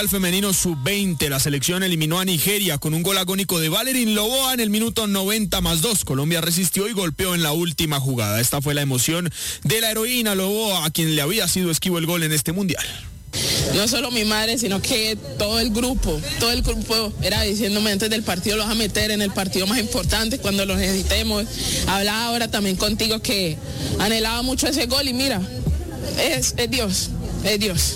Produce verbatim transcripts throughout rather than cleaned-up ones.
Al femenino sub veinte, la selección eliminó a Nigeria con un gol agónico de Valerín Loboa en el minuto noventa más dos. Colombia resistió y golpeó en la última jugada. Esta fue la emoción de la heroína Loboa, a quien le había sido esquivo el gol en este mundial. No solo mi madre, sino que todo el grupo, todo el grupo era diciéndome antes del partido, lo vas a meter en el partido más importante cuando lo necesitemos. Hablaba ahora también contigo que anhelaba mucho ese gol y mira, es, es Dios, es Dios.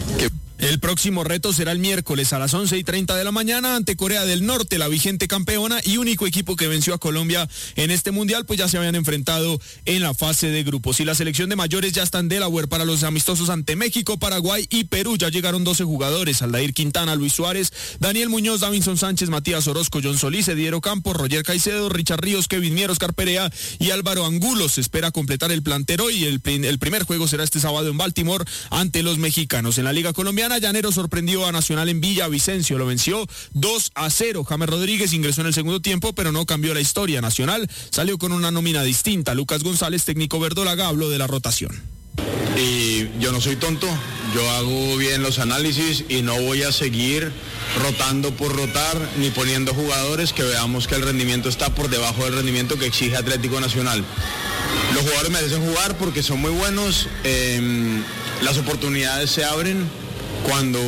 El próximo reto será el miércoles a las once y treinta de la mañana ante Corea del Norte, la vigente campeona y único equipo que venció a Colombia en este mundial, pues ya se habían enfrentado en la fase de grupos. Y la selección de mayores ya está en Delaware para los amistosos ante México, Paraguay y Perú. Ya llegaron doce jugadores: Aldair Quintana, Luis Suárez, Daniel Muñoz, Davinson Sánchez, Matías Orozco, John Solís, Ediero Campos, Roger Caicedo, Richard Ríos, Kevin Mier, Oscar Perea y Álvaro Angulo. Se espera completar el plantel hoy. El, el primer juego será este sábado en Baltimore ante los mexicanos. En la Liga Colombiana, Llanero sorprendió a Nacional en Villavicencio, lo venció dos a cero. James Rodríguez ingresó en el segundo tiempo, pero no cambió la historia. Nacional salió con una nómina distinta. Lucas González, técnico verdolaga, habló de la rotación. Y yo no soy tonto, yo hago bien los análisis y no voy a seguir rotando por rotar ni poniendo jugadores que veamos que el rendimiento está por debajo del rendimiento que exige Atlético Nacional. Los jugadores merecen jugar porque son muy buenos, eh, las oportunidades se abren cuando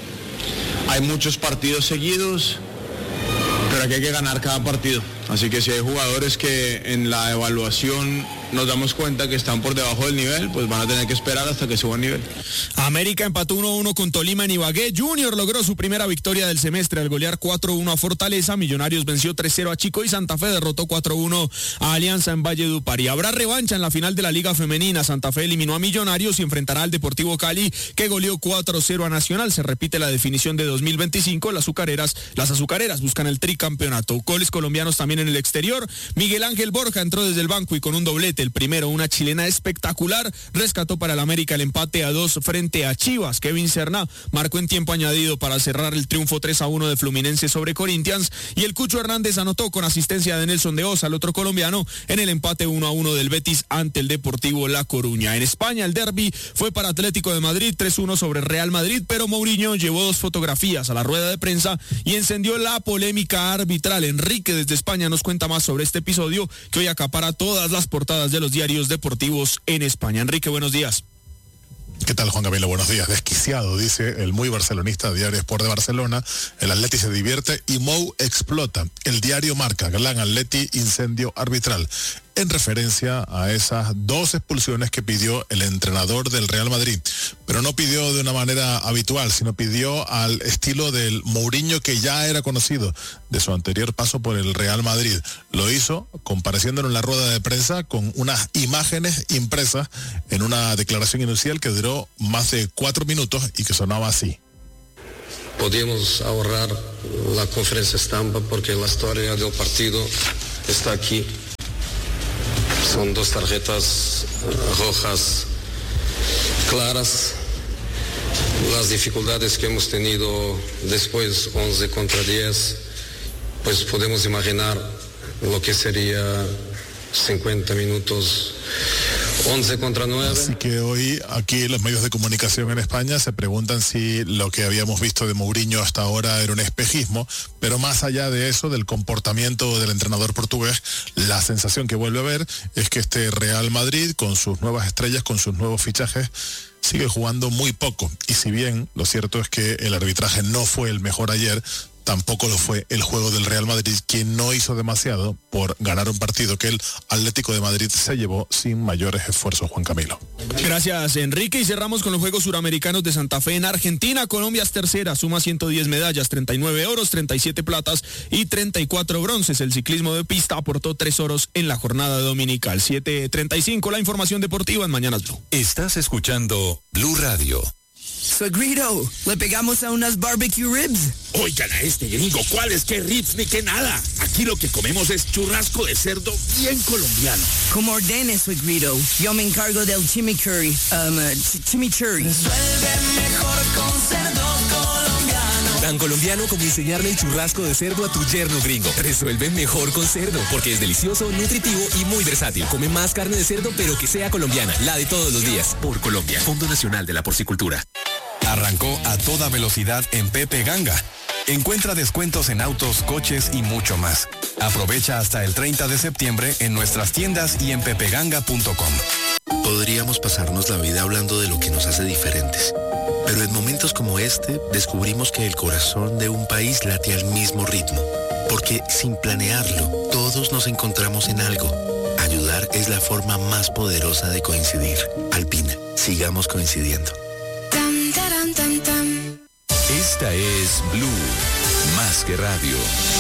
hay muchos partidos seguidos, pero aquí hay que ganar cada partido. Así que si hay jugadores que en la evaluación nos damos cuenta que están por debajo del nivel, pues van a tener que esperar hasta que suban nivel. América empató uno a uno con Tolima en Ibagué. Junior logró su primera victoria del semestre al golear cuatro a uno a Fortaleza. Millonarios venció tres cero a Chico y Santa Fe derrotó cuatro a uno a Alianza en Valledupar. Y habrá revancha en la final de la Liga Femenina. Santa Fe eliminó a Millonarios y enfrentará al Deportivo Cali, que goleó cuatro a cero a Nacional. Se repite la definición de dos mil veinticinco. Las azucareras, las azucareras buscan el tricampeonato. Goles colombianos también en el exterior. Miguel Ángel Borja entró desde el banco y con un doblete. El primero, una chilena espectacular, rescató para el América el empate a dos frente a Chivas. Kevin Serna marcó en tiempo añadido para cerrar el triunfo tres a uno de Fluminense sobre Corinthians, y el Cucho Hernández anotó con asistencia de Nelson de Osa, el otro colombiano, en el empate uno a uno del Betis ante el Deportivo La Coruña. En España, el derbi fue para Atlético de Madrid tres uno sobre Real Madrid, pero Mourinho llevó dos fotografías a la rueda de prensa y encendió la polémica arbitral. Enrique desde España nos cuenta más sobre este episodio que hoy acapara todas las portadas de los diarios deportivos en España. Enrique, buenos días. ¿Qué tal, Juan Camilo? Buenos días. Desquiciado, dice el muy barcelonista Diario Sport de Barcelona. El Atleti se divierte y Mou explota. El diario Marca, Gran Atleti, incendio arbitral, en referencia a esas dos expulsiones que pidió el entrenador del Real Madrid. Pero no pidió de una manera habitual, sino pidió al estilo del Mourinho que ya era conocido de su anterior paso por el Real Madrid. Lo hizo compareciéndolo en la rueda de prensa con unas imágenes impresas en una declaración inicial que duró más de cuatro minutos y que sonaba así. Podemos ahorrar la conferencia estampa porque la historia del partido está aquí. Son dos tarjetas rojas claras. Las dificultades que hemos tenido después, once contra diez, pues podemos imaginar lo que sería cincuenta minutos, once contra nueve. Así que hoy aquí los medios de comunicación en España se preguntan si lo que habíamos visto de Mourinho hasta ahora era un espejismo, pero más allá de eso, del comportamiento del entrenador portugués, la sensación que vuelve a ver es que este Real Madrid, con sus nuevas estrellas, con sus nuevos fichajes, sigue jugando muy poco. Y si bien lo cierto es que el arbitraje no fue el mejor ayer, tampoco lo fue el juego del Real Madrid, quien no hizo demasiado por ganar un partido que el Atlético de Madrid se llevó sin mayores esfuerzos, Juan Camilo. Gracias, Enrique, y cerramos con los Juegos Suramericanos de Santa Fe en Argentina. Colombia es tercera, suma ciento diez medallas, treinta y nueve oros, treinta y siete platas y treinta y cuatro bronces. El ciclismo de pista aportó tres oros en la jornada dominical. siete treinta y cinco, la información deportiva en Mañanas Blue. Estás escuchando Blue Radio. Suegrito, ¿le pegamos a unas barbecue ribs? Oigan a este gringo, ¿cuáles qué ribs ni qué nada? Aquí lo que comemos es churrasco de cerdo bien colombiano. Como ordene, suegrito. Yo me encargo del chimichurri. Um, ch chimichurri. Resuelve mejor con cerdo colombiano. Tan colombiano como enseñarle el churrasco de cerdo a tu yerno gringo. Resuelve mejor con cerdo, porque es delicioso, nutritivo y muy versátil. Come más carne de cerdo, pero que sea colombiana, la de todos los días. Por Colombia, Fondo Nacional de la Porcicultura. Arrancó a toda velocidad en Pepe Ganga. Encuentra descuentos en autos, coches y mucho más. Aprovecha hasta el treinta de septiembre en nuestras tiendas y en pepeganga punto com. Podríamos pasarnos la vida hablando de lo que nos hace diferentes. Pero en momentos como este, descubrimos que el corazón de un país late al mismo ritmo. Porque sin planearlo, todos nos encontramos en algo. Ayudar es la forma más poderosa de coincidir. Alpina, sigamos coincidiendo. Esta es Blue, más que radio.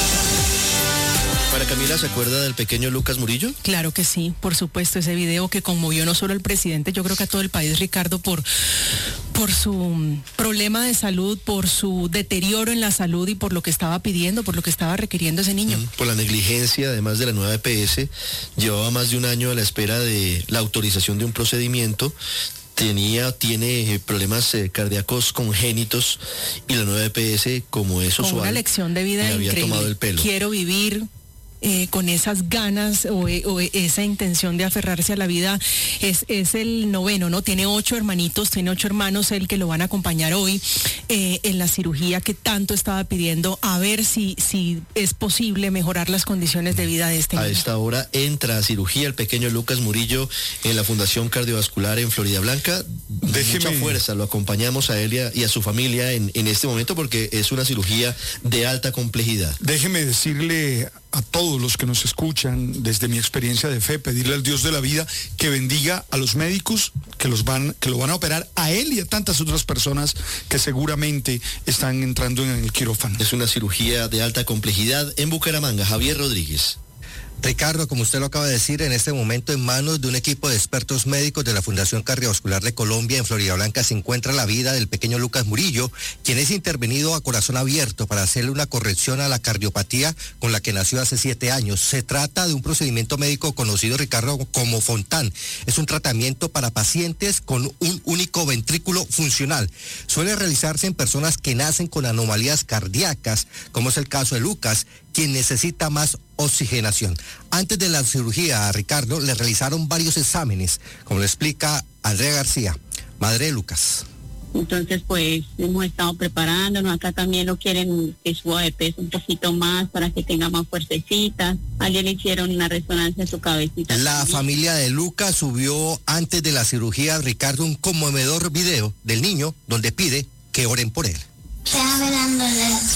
Para Camila, ¿se acuerda del pequeño Lucas Murillo? Claro que sí, por supuesto, ese video que conmovió no solo al presidente, yo creo que a todo el país, Ricardo, por, por su problema de salud, por su deterioro en la salud y por lo que estaba pidiendo, por lo que estaba requiriendo ese niño. Mm, por la negligencia, además de la nueva E P S, llevaba más de un año a la espera de la autorización de un procedimiento. Tenía, tiene problemas eh, cardíacos congénitos y la nueva E P S, como es usual, una lección de vida le había increíble. tomado el pelo. Quiero vivir eh, con esas ganas o, o esa intención de aferrarse a la vida. Es, es el noveno, ¿no? Tiene ocho hermanitos, tiene ocho hermanos, el que lo van a acompañar hoy eh, en la cirugía que tanto estaba pidiendo, a ver si, si es posible mejorar las condiciones de vida de este niño. A esta hora entra a cirugía el pequeño Lucas Murillo en la Fundación Cardiovascular en Florida Blanca. Déjeme... Mucha fuerza, lo acompañamos a él y a, y a su familia en, en este momento porque es una cirugía de alta complejidad. Déjeme decirle a todos los que nos escuchan, desde mi experiencia de fe, pedirle al Dios de la vida que bendiga a los médicos que los van, que lo van a operar, a él y a tantas otras personas que seguramente están entrando en el quirófano. Es una cirugía de alta complejidad en Bucaramanga. Javier Rodríguez. Ricardo, como usted lo acaba de decir, en este momento en manos de un equipo de expertos médicos de la Fundación Cardiovascular de Colombia en Florida Blanca se encuentra la vida del pequeño Lucas Murillo, quien es intervenido a corazón abierto para hacerle una corrección a la cardiopatía con la que nació hace siete años. Se trata de un procedimiento médico conocido, Ricardo, como Fontán. Es un tratamiento para pacientes con un único ventrículo funcional. Suele realizarse en personas que nacen con anomalías cardíacas, como es el caso de Lucas, quien necesita más oxigenación. Antes de la cirugía a Ricardo le realizaron varios exámenes, como le explica Andrea García, madre de Lucas. Entonces, pues, hemos estado preparándonos. Acá también lo quieren que suba de peso un poquito más para que tenga más fuercecitas. Ayer le hicieron una resonancia en su cabecita. La también. Familia de Lucas subió antes de la cirugía a Ricardo un conmovedor video del niño donde pide que oren por él. Te